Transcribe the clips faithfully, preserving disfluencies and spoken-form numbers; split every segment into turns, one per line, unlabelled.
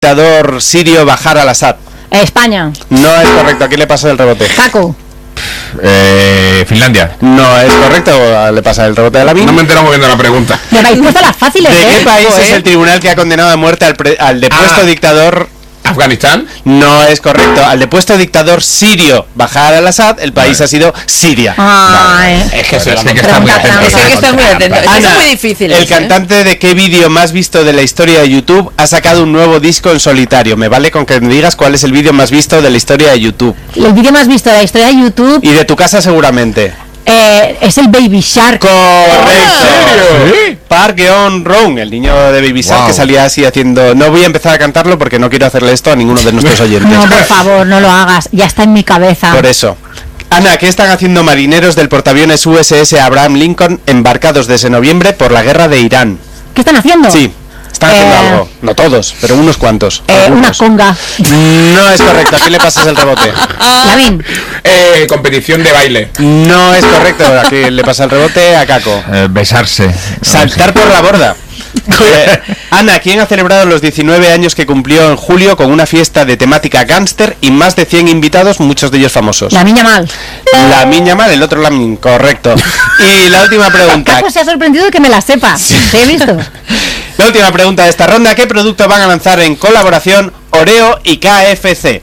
dictador sirio Bashar al-Assad?
España.
No es correcto, aquí le pasa el rebote.
Jaco.
Eh, Finlandia.
No es correcto, le pasa el rebote a la mina.
No me entero muy bien de la pregunta.
Me habéis puesto las fáciles,
¿De
¿eh?
qué país
Joder.
es el tribunal que ha condenado a muerte al, pre- al depuesto
Ah.
dictador?
¿Afganistán?
No es correcto, al depuesto dictador sirio Bashar al-Assad, el país
Vale.
ha sido Siria.
Ay.
Es que
Pues
sí,
es
que está muy
Pregunta
atento.
trampa.
Es que está muy atento.
Ana,
Eso es
Ana,
muy difícil.
el
¿eh?
cantante de qué vídeo más visto de la historia de YouTube ha sacado un nuevo disco en solitario. Me vale con que me digas cuál es el vídeo más visto de la historia de YouTube.
El vídeo más visto de la historia de YouTube
Y de tu casa seguramente.
eh, es el Baby Shark.
Correcto.
¿Sí?
Park Geun-Rong, el niño de Baby Shark,
Wow.
que salía así haciendo... No voy a empezar a cantarlo porque no quiero hacerle esto a ninguno de nuestros oyentes.
No, por favor, no lo hagas. Ya está en mi cabeza.
Por eso. Ana, ¿qué están haciendo marineros del portaaviones U S S Abraham Lincoln embarcados desde noviembre por la guerra de Irán?
¿Qué están haciendo?
Sí, están haciendo
Eh,
algo. No todos, pero unos cuantos.
Eh, una
algunos.
conga.
No es correcto, aquí le pasas el rebote.
Lavín.
Eh, competición de baile.
No es correcto, aquí le pasa el rebote a Caco.
Eh, besarse.
Saltar por la borda. Eh, Ana, ¿quién ha celebrado los diecinueve años que cumplió en julio con una fiesta de temática gángster y más de cien invitados, muchos de ellos famosos?
La niña mal.
La Miña Mal, el otro Lamin, correcto. Y la última pregunta.
Caco se ha sorprendido de que me la sepa. Te he visto.
La última pregunta de esta ronda, ¿qué producto van a lanzar en colaboración Oreo y K F C?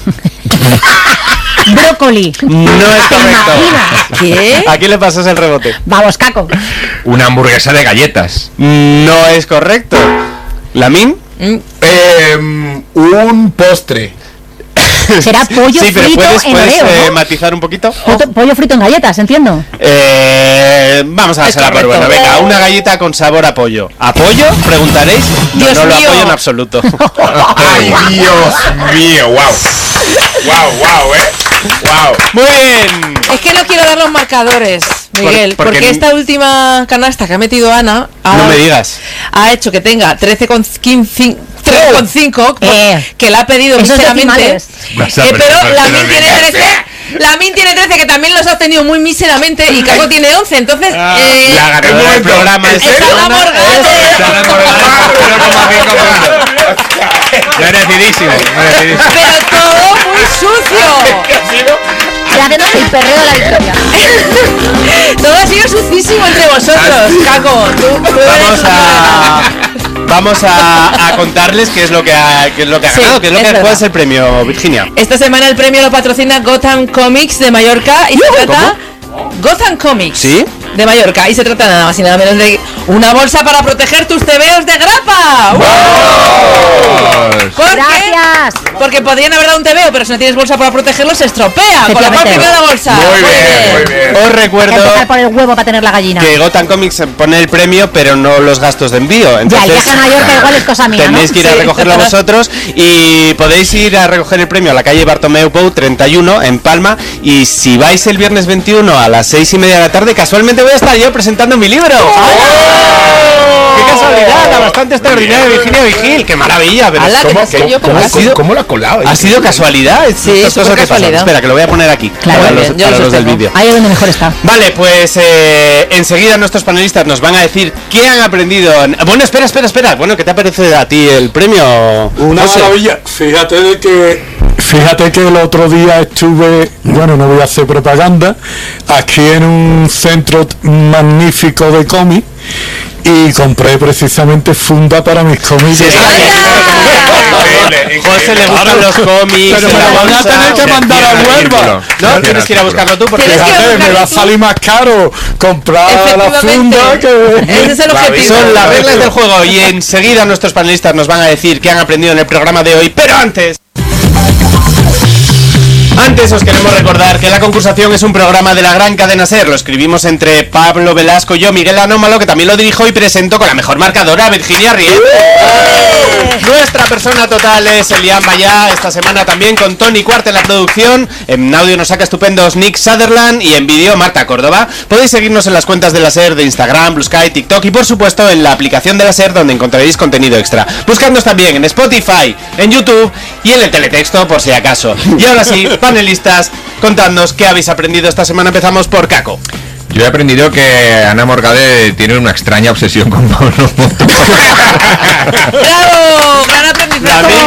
Brócoli.
No es correcto.
imaginas?
¿Qué?
Aquí le pasas el rebote.
Vamos, Caco.
Una hamburguesa de galletas.
No es correcto. ¿Lamin?
Eh, un postre.
Será pollo
Sí, pero
frito
puedes,
en
puedes
Oreo,
eh,
¿no?
matizar un poquito.
Pollo- Pollo frito en galletas, entiendo.
Eh, vamos a
Es
hacerla por
correcto.
bueno. Venga, una galleta con sabor a pollo. ¿A pollo? Preguntaréis. No,
Dios
no lo
mío.
apoyo en absoluto.
Ay, Dios mío, wow. Wow, wow, eh. Wow.
Muy bien.
Es que no quiero dar los marcadores, Miguel,
Por- porque-
porque esta última canasta que ha metido Ana ha,
No me digas.
ha hecho que tenga trece con cinco,
Eh.
que la ha pedido
Esos
míseramente.
decimales.
Vas a
Eh, pero
aprender,
la
pero
Min tiene
venga.
trece. La Min tiene trece, que también los ha obtenido muy míseramente, y Caco tiene once, entonces eh,
La ganadora del programa
¿En
es
serio?
está enamorgada.
Merecidísimo, merecidísimo.
Pero todo muy sucio.
Se hace el perreo de la victoria.
Todo ha sido sucísimo entre vosotros, Caco. Tú- tú eres
Vamos
una-
a vamos a, a contarles qué es lo que ha, qué es lo que ha
Sí,
ganado, qué es lo
es
que
verdad.
cuál es el premio, Virginia.
Esta semana el premio lo patrocina Gotham Comics de Mallorca y se trata Gotham Comics
¿Sí?
de Mallorca y se trata nada más y nada menos de una bolsa para proteger tus tebeos de grapa. ¿Por qué?
Gracias.
Porque podrían haber dado un tebeo, pero si no tienes bolsa para protegerlo se estropea. Con lo cual
Efectivamente.
primero la bolsa.
Muy bien, muy bien.
Os
Hay que
recuerdo
empezar por el huevo para tener la gallina.
que Gotham Comics pone el premio, pero no los gastos de envío.
Ya, el
Entonces,
viaje a Mallorca igual es cosa mía, ¿no?
tenéis que ir a
Sí.
recogerlo vosotros y podéis ir a recoger el premio a la calle Bartomeu Pou treinta y uno en Palma. Y si vais el viernes veintiuno a las seis y media de la tarde, casualmente voy a estar yo presentando mi libro. ¡Qué casualidad! La bastante extraordinaria de Virginia Vigil. ¡Qué maravilla! Pero
Ala, que
¿cómo,
no sé
cómo-
yo cómo
cómo
ha
ha sido?
¿Cómo lo ha colado?
¿Ha sido casualidad?
Sí,
Estas
súper
cosas que pasan.
casualidad.
Espera, que lo voy a poner aquí.
Claro,
para
muy
los,
bien, yo
para
lo
los del
sostengo.
vídeo.
Ahí es donde mejor está.
Vale, pues eh, enseguida nuestros panelistas nos van a decir qué han aprendido. en- Bueno, espera, espera, espera. Bueno, ¿qué te parece a ti el premio?
Una
José?
maravilla. Fíjate de que fíjate que el otro día estuve, bueno, no voy a hacer propaganda, aquí en un centro t- magnífico de cómic y compré precisamente funda para mis cómics.
Sí, está bien.
Increíble,
José le gustan
Claro.
los cómics.
Pero me
la
lo van a
bolsa.
tener que mandar a Huelva.
No, tienes que ir a buscarlo tú porque
Tienes que
Fíjate, me va a
tú.
salir más caro comprar la
Efectivamente.
funda que...
Ese es el objetivo.
son las reglas del juego y enseguida nuestros panelistas nos van a decir qué han aprendido en el programa de hoy. Pero antes... Antes os queremos recordar que La Concursación es un programa de la gran cadena SER. Lo escribimos entre Pablo Velasco y yo, Miguel Anómalo, que también lo dirijo y presento con la mejor marcadora, Virginia Riet. Nuestra persona total es Elian Mayá, esta semana también con Tony Cuarte en la producción. En audio nos saca estupendos Nick Sutherland y en vídeo Marta Córdoba. Podéis seguirnos en las cuentas de la SER de Instagram, Blue Sky, TikTok y por supuesto en la aplicación de la SER donde encontraréis contenido extra. Buscadnos también en Spotify, en YouTube y en el teletexto por si acaso. Y ahora sí, panelistas, contadnos qué habéis aprendido esta semana. Empezamos por Caco.
Yo he aprendido que Ana Morgade tiene una extraña obsesión con Pablo Moto.
¡Bravo! ¡Gran
La
aprendizaje!
misma